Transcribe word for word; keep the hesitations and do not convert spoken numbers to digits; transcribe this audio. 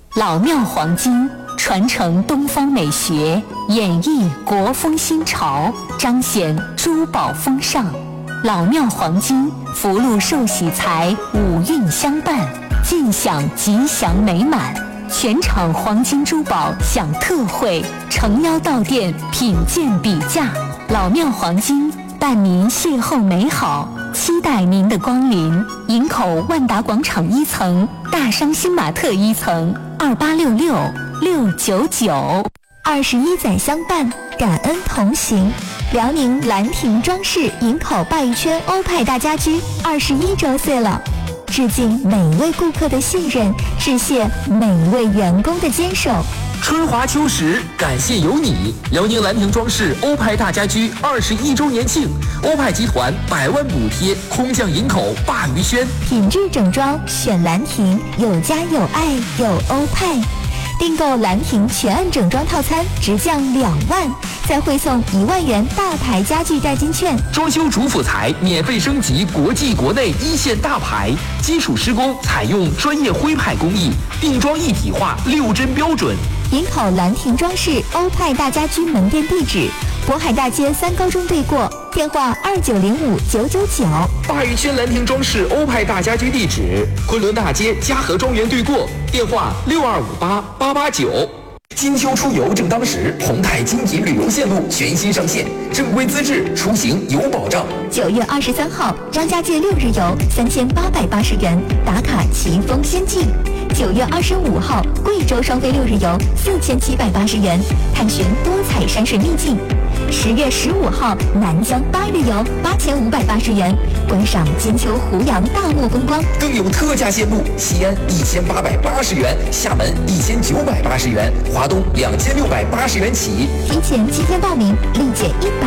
老庙黄金传承东方美学，演绎国风新潮，彰显珠宝风尚。老庙黄金福禄寿喜财五运相伴，尽享吉祥美满。全场黄金珠宝享特惠，诚邀到店品鉴比价。老庙黄金伴您邂逅美好，期待您的光临。营口万达广场一层，大商新玛特一层，二八六六六九九。 二十一载相伴，感恩同行。辽宁兰亭装饰营口鲅鱼圈欧派大家居二十一周岁了，致敬每位顾客的信任，致谢每位员工的坚守。 春华秋实，感谢有你！辽宁兰亭装饰欧派大家居二十一周年庆，欧派集团百万补贴，空降营口鲅鱼轩， 品质整装选兰亭，有家有爱有欧派。订购兰亭全案整装套餐直降两万，再汇送一万元大牌家具代金券。 装修主辅材免费升级国际国内一线大牌，基础施工采用专业徽派工艺，定装一体化六针标准。 营口兰亭装饰欧派大家居门店地址：渤海大街三高中对过，电话二九零五九九九。 鲅鱼圈兰亭装饰欧派大家居地址：昆仑大街嘉禾庄园对过，电话六二五八八八九。金秋出游正当时，宏泰精品旅游线路全新上线，正规资质，出行有保障。 九月二十三号，张家界六日游三千八百八十元，打卡奇峰仙境。九月二十五号，贵州双飞六日游四千七百八十元，探寻多彩山水秘境。十月十五号，南疆八日游八千五百八十元，观赏金秋湖洋大漠风光。 更有特价线路：西安一千八百八十元，厦门一千九百八十元，华东两千六百八十元起。 提前七天报名，立减一百